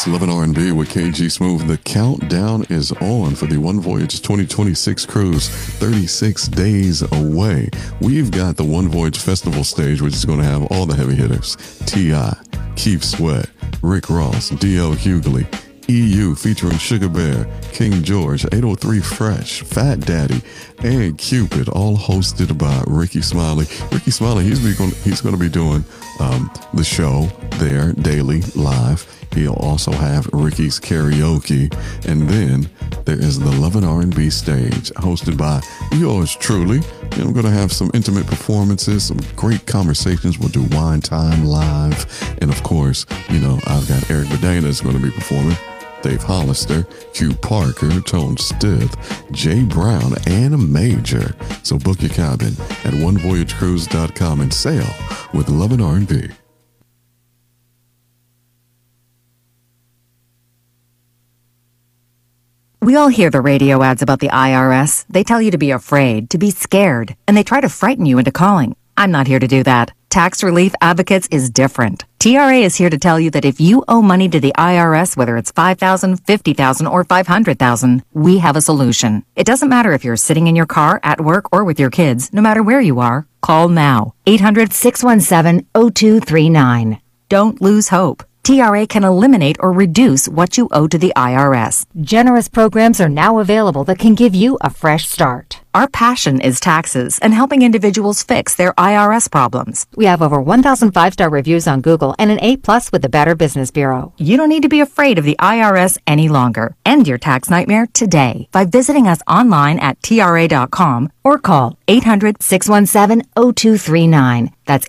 It's Love and R&B with KG Smooth. The countdown is on for the One Voyage 2026 cruise, 36 days away. We've got the One Voyage Festival stage, which is going to have all the heavy hitters. T.I., Keith Sweat, Rick Ross, D.L. Hughley, EU featuring Sugar Bear, King George, 803 Fresh, Fat Daddy, and Cupid, all hosted by Ricky Smiley. Ricky Smiley, he's going to be doing the show there daily live. He'll also have Ricky's karaoke, and then there is the Love and R&B stage hosted by yours truly. I'm going to have some intimate performances, some great conversations. We'll do Wine Time live, and of course, I've got Eric Bedana is going to be performing. Dave Hollister, Q Parker, Tone Stith, Jay Brown, and Major. So book your cabin at onevoyagecruise.com and sail with Love and R&B. We all hear the radio ads about the IRS. They tell you to be afraid, to be scared, and they try to frighten you into calling. I'm not here to do that. Tax Relief Advocates is different. TRA is here to tell you that if you owe money to the IRS, whether it's $5,000, $50,000, or $500,000, we have a solution. It doesn't matter if you're sitting in your car, at work, or with your kids. No matter where you are, call now. 800-617-0239. Don't lose hope. TRA can eliminate or reduce what you owe to the IRS. Generous programs are now available that can give you a fresh start. Our passion is taxes and helping individuals fix their IRS problems. We have over 1,000 5-star reviews on Google and an A+ with the Better Business Bureau. You don't need to be afraid of the IRS any longer. End your tax nightmare today by visiting us online at TRA.com or call 800-617-0239. That's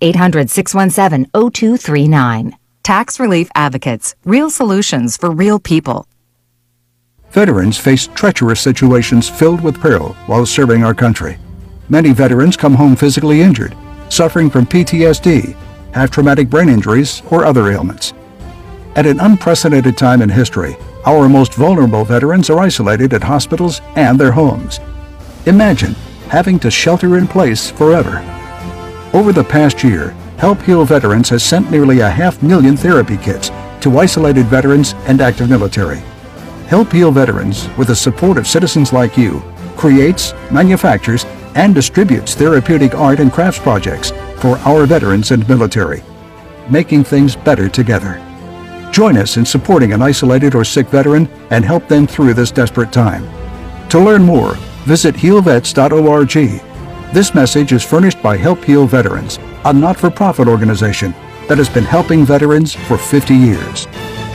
800-617-0239. Tax Relief Advocates. Real solutions for real people. Veterans face treacherous situations filled with peril while serving our country. Many veterans come home physically injured, suffering from PTSD, have traumatic brain injuries, or other ailments. At an unprecedented time in history, our most vulnerable veterans are isolated at hospitals and their homes. Imagine having to shelter in place forever. Over the past year, Help Heal Veterans has sent nearly 500,000 therapy kits to isolated veterans and active military. Help Heal Veterans, with the support of citizens like you, creates, manufactures, and distributes therapeutic art and crafts projects for our veterans and military, making things better together. Join us in supporting an isolated or sick veteran and help them through this desperate time. To learn more, visit healvets.org. This message is furnished by Help Heal Veterans, a not-for-profit organization that has been helping veterans for 50 years.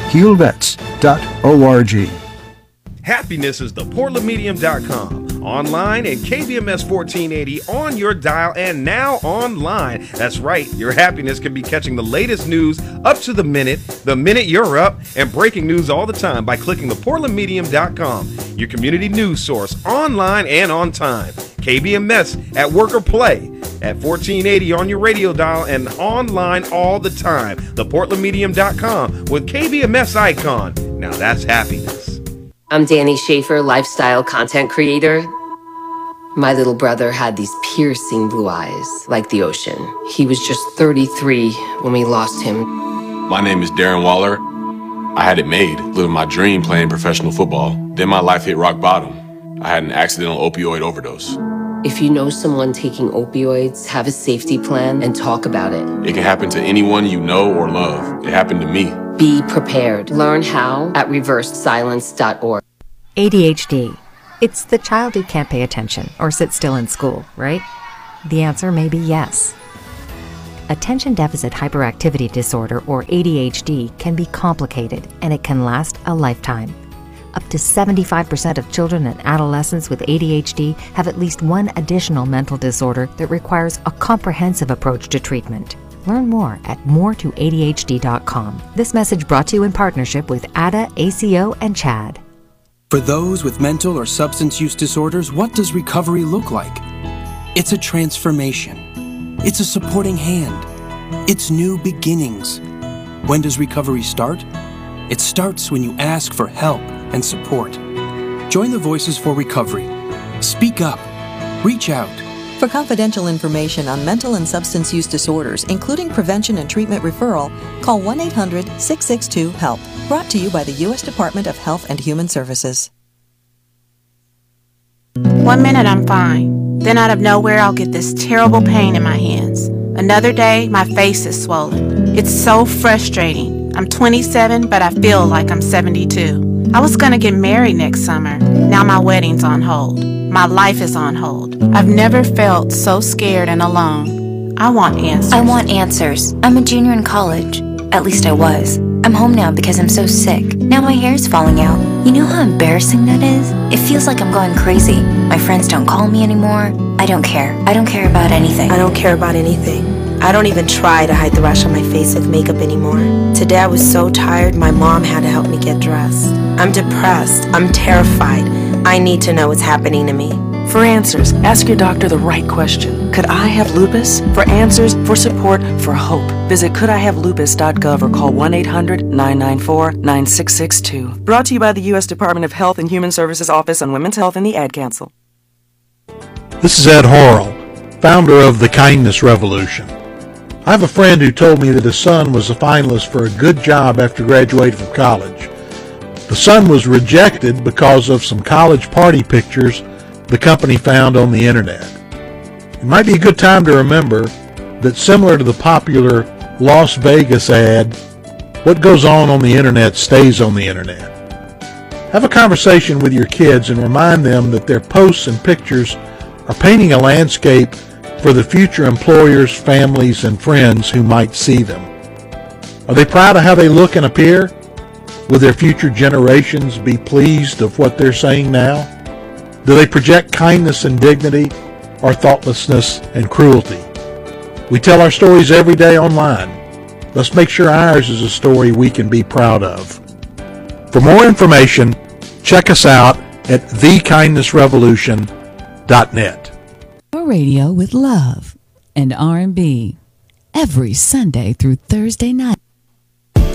healvets.org. Happiness is theportlandmedium.com. Online and KBMS 1480 on your dial and now online. That's right, your happiness can be catching the latest news up to the minute you're up, and breaking news all the time by clicking theportlandmedium.com, your community news source, online and on time. KBMS at work or play at 1480 on your radio dial and online all the time. Theportlandmedium.com with KBMS icon. Now that's happiness. I'm Danny Schaefer, lifestyle content creator. My little brother had these piercing blue eyes, like the ocean. He was just 33 when we lost him. My name is Darren Waller. I had it made, living my dream playing professional football. Then my life hit rock bottom. I had an accidental opioid overdose. If you know someone taking opioids, have a safety plan and talk about it. It can happen to anyone you know or love. It happened to me. Be prepared. Learn how at reversedsilence.org. ADHD. It's the child who can't pay attention or sit still in school, right? The answer may be yes. Attention Deficit Hyperactivity Disorder, or ADHD, can be complicated and it can last a lifetime. Up to 75% of children and adolescents with ADHD have at least one additional mental disorder that requires a comprehensive approach to treatment. Learn more at moretoadhd.com. This message brought to you in partnership with ADA, ACO, and CHAD. For those with mental or substance use disorders, what does recovery look like? It's a transformation. It's a supporting hand. It's new beginnings. When does recovery start? It starts when you ask for help and support. Join the Voices for Recovery. Speak up. Reach out. For confidential information on mental and substance use disorders, including prevention and treatment referral, call 1-800-662-HELP. Brought to you by the U.S. Department of Health and Human Services. 1 minute I'm fine. Then out of nowhere I'll get this terrible pain in my hands. Another day, my face is swollen. It's so frustrating. I'm 27, but I feel like I'm 72. I was gonna get married next summer. Now my wedding's on hold. My life is on hold. I've never felt so scared and alone. I want answers. I want answers. I'm a junior in college. At least I was. I'm home now because I'm so sick. Now my hair's falling out. You know how embarrassing that is? It feels like I'm going crazy. My friends don't call me anymore. I don't care. I don't care about anything. I don't care about anything. I don't even try to hide the rash on my face with makeup anymore. Today I was so tired, my mom had to help me get dressed. I'm depressed. I'm terrified. I need to know what's happening to me. For answers, ask your doctor the right question. Could I have lupus? For answers, for support, for hope, visit couldihavelupus.gov or call 1-800-994-9662. Brought to you by the U.S. Department of Health and Human Services Office on Women's Health and the Ad Council. This is Ed Horrell, founder of the Kindness Revolution. I have a friend who told me that his son was a finalist for a good job after graduating from college. The son was rejected because of some college party pictures the company found on the internet. It might be a good time to remember that, similar to the popular Las Vegas ad, what goes on the internet stays on the internet. Have a conversation with your kids and remind them that their posts and pictures are painting a landscape for the future employers, families, and friends who might see them. Are they proud of how they look and appear? Will their future generations be pleased of what they're saying now? Do they project kindness and dignity, or thoughtlessness and cruelty? We tell our stories every day online. Let's make sure ours is a story we can be proud of. For more information, check us out at thekindnessrevolution.net. Radio with love and R&B every Sunday through Thursday night.